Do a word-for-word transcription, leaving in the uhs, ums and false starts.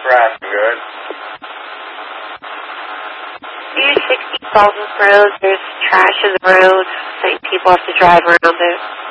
Driving good. Near sixty Baldwin Road, there's trash in the road. I think people have to drive around it.